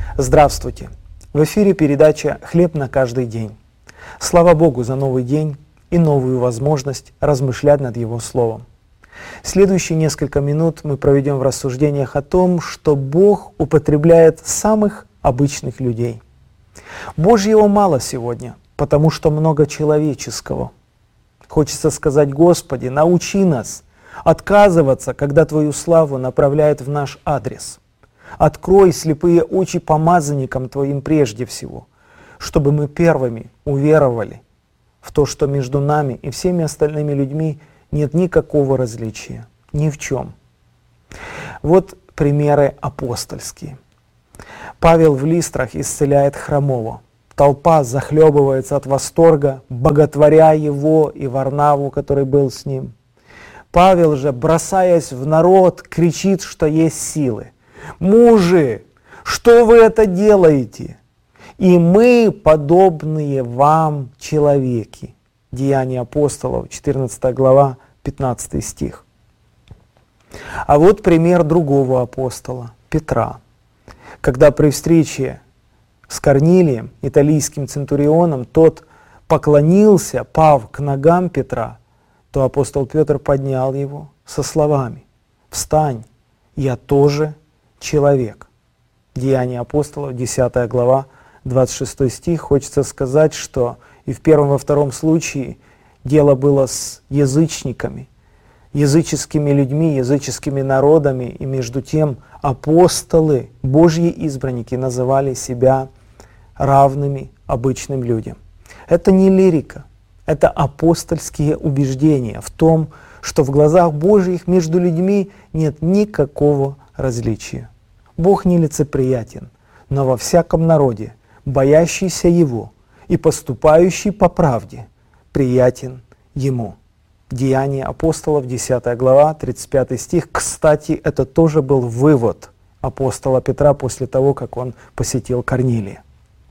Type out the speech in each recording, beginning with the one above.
Здравствуйте! В эфире передача «Хлеб на каждый день». Слава Богу за новый день и новую возможность размышлять над Его Словом. Следующие несколько минут мы проведем в рассуждениях о том, что Бог употребляет самых обычных людей. Божьего мало сегодня, потому что много человеческого. Хочется сказать: Господи, научи нас отказываться, когда Твою славу направляют в наш адрес. Открой слепые очи помазанникам Твоим прежде всего, чтобы мы первыми уверовали в то, что между нами и всеми остальными людьми нет никакого различия, ни в чем. Вот примеры апостольские. Павел в Листрах исцеляет хромого. Толпа захлебывается от восторга, боготворя его и Варнаву, который был с ним. Павел же, бросаясь в народ, кричит, что есть силы: «Мужи, что вы это делаете? И мы, подобные вам человеки». Деяния апостолов, 14 глава, 15 стих. А вот пример другого апостола, Петра. Когда при встрече с Корнилием, италийским центурионом, тот поклонился, пав к ногам Петра, то апостол Петр поднял его со словами: «Встань, я тоже человек». Деяния апостолов, 10 глава, 26 стих. Хочется сказать, что и в первом, и во втором случае дело было с язычниками, языческими людьми, языческими народами, и между тем апостолы, Божьи избранники, называли себя равными обычным людям. Это не лирика, это апостольские убеждения в том, что в глазах Божьих между людьми нет никакого различия. Бог нелицеприятен, но во всяком народе, боящийся Его и поступающий по правде, приятен Ему. Деяния апостолов, 10 глава, 35 стих. Кстати, это тоже был вывод апостола Петра после того, как он посетил Корнилия.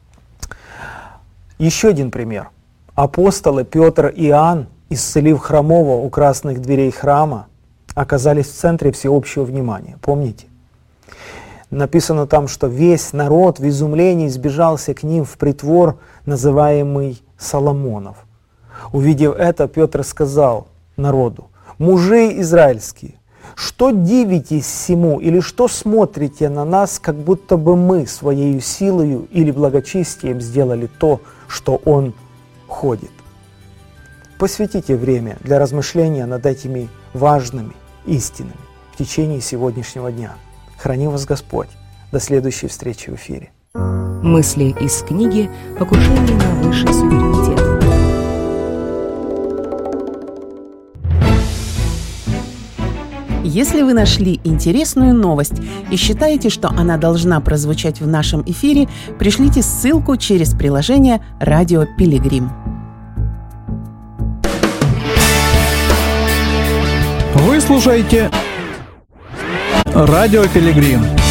Еще один пример. Апостолы Петр и Иоанн, исцелив хромого у красных дверей храма, оказались в центре всеобщего внимания. Помните? Написано там, что весь народ в изумлении сбежался к ним в притвор, называемый Соломонов. Увидев это, Петр сказал народу: «Мужи израильские, что дивитесь всему, или что смотрите на нас, как будто бы мы своей силою или благочестием сделали то, что он ходит?» Посвятите время для размышления над этими важными истинами в течение сегодняшнего дня. Храни вас Господь. До следующей встречи в эфире. Мысли из книги «Покушение на высший суверенитет». Если вы нашли интересную новость и считаете, что она должна прозвучать в нашем эфире, пришлите ссылку через приложение «Радио Пилигрим». Вы слушаете «Радио Пилигрим».